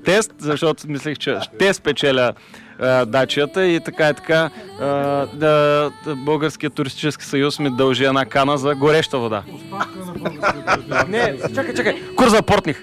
протест, защото мислех, че ще спечеля дачията и така Българският туристически съюз ми дължи една кана за гореща вода. Не, чакай, курс за портних.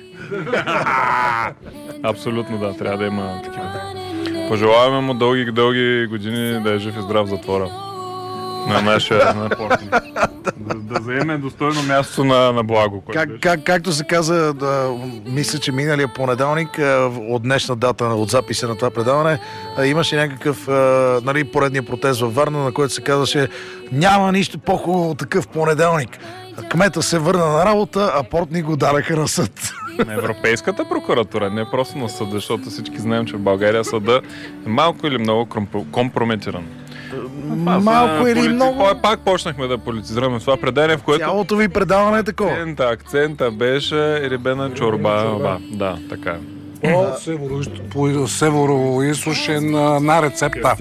Абсолютно да, трябва да има такива. Пожелаваме му дълги години да е жив и здрав в затвора. На нашия портник. Да заеме достойно място на благо. Както се каза, мисля, че миналия понеделник, от днешна дата, от записа на това предаване, имаше някакъв поредния протест във Варна, на който се казваше: няма нищо по-хубаво от такъв понеделник. Кмета се върна на работа, а портник го дараха на съд. На Европейската прокуратура, не просто на съда, защото всички знаем, че в България съда е малко или много компрометиран. Малко или много. Пак почнахме да политизираме това предание, в което... Цялото ви предаване е такова. Акцента беше рибена чорба. Да, така. По северо-източен на рецепта.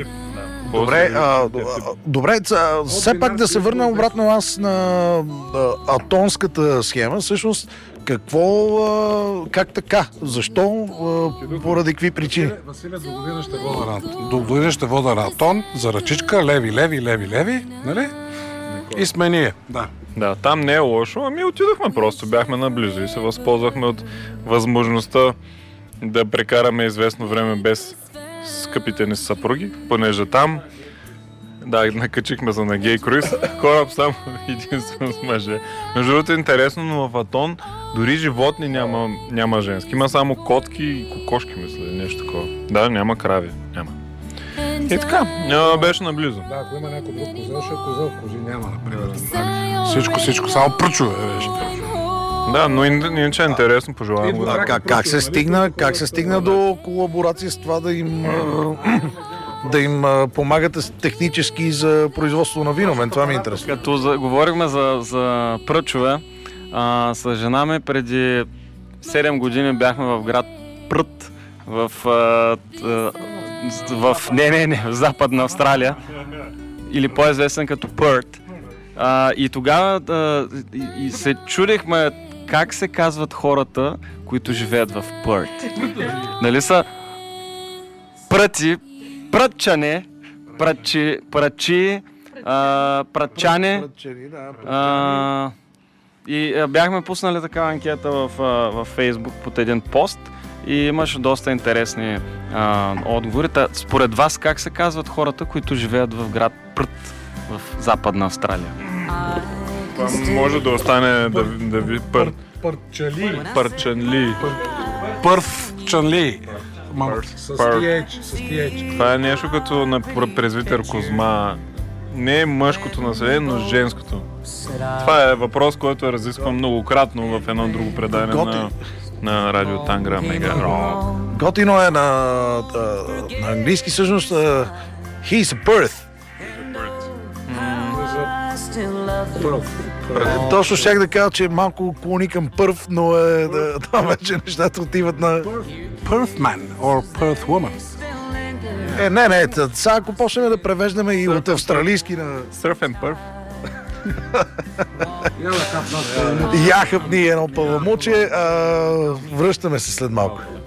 Добре, все пак да се върна обратно аз на атонската схема. Всъщност, как така? Защо? Поради какви причини? Василе, до година ще вода на Атон, за ръчичка, леви, нали? И сме ние. Да, там не е лошо, отидохме просто, бяхме наблизо и се възползвахме от възможността да прекараме известно време без скъпите ни съпруги, понеже там накачихме се на гей круиз, кораб само единствено с мъже. Между другото е интересно, но в Атон дори животни няма женски. Има само котки и кокошки, мисля, нещо такова. Да, няма крави. Няма. И така, беше наблизо. Да, ако има някой друг козел, ще е козел. Кози няма, например. Всичко, само пръчове беше. Да, но иначе е интересно, пожелавам го. Как се стигна до колаборация с това да им помагате технически за производство на вино? Това ми е интересно. Като говорихме за пръчове, с жена ми преди 7 години бяхме в град Прът, в Западна Австралия, или по-известен като Пърт. И тогава се чудихме как се казват хората, които живеят в Пърт. Нали са пръти, прътчане, прътчане. И бяхме пуснали такава анкета в Фейсбук под един пост и имаше доста интересни отговори. Според вас как се казват хората, които живеят в град Прът в Западна Австралия? Това може да остане да ви Пърчали. Пърфчанли. С TH. Това е нещо като на презвитер Козма. Не е мъжкото население, но женското. Това е въпрос, който е разискван многократно в едно друго предание на Радио Тангра Мега. Готино е на английски всъщност He's a Perth. Точно щях да кажа, че малко клони към Пърф, но там вече нещата отиват на... Perthman or Perth woman. Не, сега ако почнем да превеждаме и от австралийски на... Surf and Perth. Яхъп ни едно пълномочие, връщаме се след малко.